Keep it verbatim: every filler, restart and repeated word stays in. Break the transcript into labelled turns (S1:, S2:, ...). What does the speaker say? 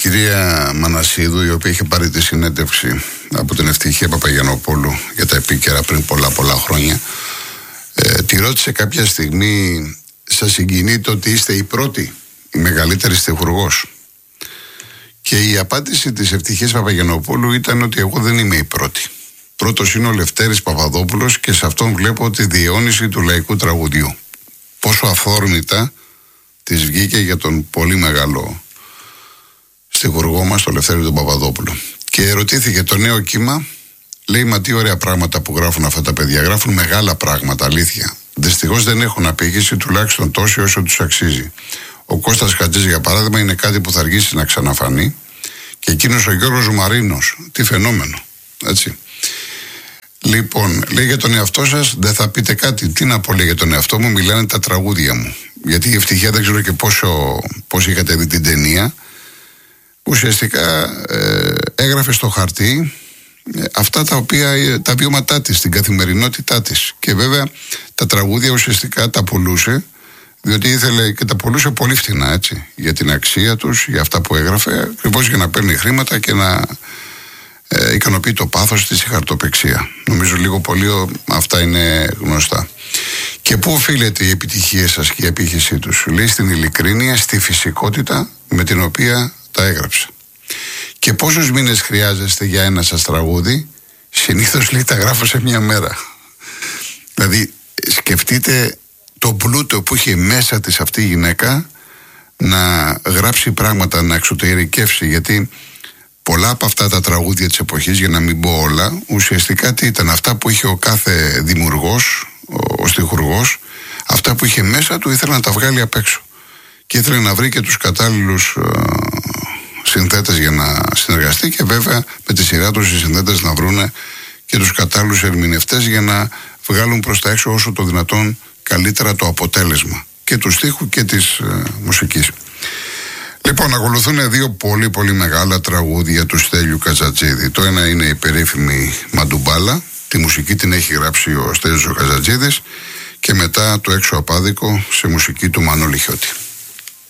S1: κυρία Μανασίδου, η οποία είχε πάρει τη συνέντευξη από την Ευτυχία Παπαγιαννοπούλου για τα επίκαιρα πριν πολλά πολλά χρόνια, ε, τη ρώτησε κάποια στιγμή, σας συγκινεί το ότι είστε η πρώτη, η μεγαλύτερη στιχουργός? Και η απάντηση της Ευτυχίας Παπαγιαννοπούλου ήταν ότι εγώ δεν είμαι η πρώτη. Πρώτος είναι ο Λευτέρης Παπαδόπουλος και σε αυτόν βλέπω τη διαιώνιση του λαϊκού τραγουδιού. Πόσο αυθόρμητα της βγήκε για τον πολύ μεγάλο στιχουργό μας, τον Λευτέρη τον Παπαδόπουλο. Και ρωτήθηκε το νέο κύμα, λέει, μα τι ωραία πράγματα που γράφουν αυτά τα παιδιά. Γράφουν μεγάλα πράγματα, αλήθεια. Δυστυχώς δεν έχουν απήγηση, τουλάχιστον τόση όσο τους αξίζει. Ο Κώστας Χατζής, για παράδειγμα, είναι κάτι που θα αργήσει να ξαναφανεί. Και εκείνος ο Γιώργος Μαρίνος, τι φαινόμενο, έτσι. Λοιπόν, λέει για τον εαυτό σας, δεν θα πείτε κάτι? Τι να πω, λέει, για τον εαυτό μου, μιλάνε τα τραγούδια μου. Γιατί η Ευτυχία, δεν ξέρω και πόσο, πώς είχατε δει την ταινία, ουσιαστικά ε, έγραφε στο χαρτί ε, αυτά τα οποία, τα βιώματά της, την καθημερινότητά της. Και βέβαια τα τραγούδια ουσιαστικά τα πουλούσε, διότι ήθελε και τα πουλούσε πολύ φτηνά, έτσι, για την αξία τους, για αυτά που έγραφε, ακριβώς για να παίρνει χρήματα και να ε, ικανοποιεί το πάθος της, η χαρτοπεξία. Νομίζω λίγο πολύ αυτά είναι γνωστά. Και πού οφείλεται η επιτυχία σας και η απήχησή τους? Λέει στην ειλικρίνεια, στη φυσικότητα με την οποία τα έγραψα. Και πόσους μήνες χρειάζεστε για ένα σας τραγούδι? Συνήθως, λέει, τα γράφω σε μια μέρα. Δηλαδή σκεφτείτε το πλούτο που είχε μέσα της αυτή η γυναίκα να γράψει πράγματα, να εξωτερικεύσει, γιατί πολλά από αυτά τα τραγούδια της εποχής, για να μην πω όλα, ουσιαστικά τι ήταν? Αυτά που είχε ο κάθε δημιουργός, ο, ο στιχουργός, αυτά που είχε μέσα του ήθελε να τα βγάλει απ' έξω. Και ήθελε να βρει και τους κατάλληλους ε, συνθέτες για να συνεργαστεί, και βέβαια με τη σειρά τους οι συνθέτες να βρούνε και τους κατάλληλους ερμηνευτές για να βγάλουν προς τα έξω όσο το δυνατόν καλύτερα το αποτέλεσμα και του στίχου και της ε, μουσικής. Λοιπόν, ακολουθούν δύο πολύ πολύ μεγάλα τραγούδια του Στέλιου Καζατζίδη. Το ένα είναι η περίφημη Μαντουμπάλα, τη μουσική την έχει γράψει ο Στέλιος ο Καζατζίδης, και μετά το Έξω Απάδικο σε μουσική του Μανώλη Χιώτη.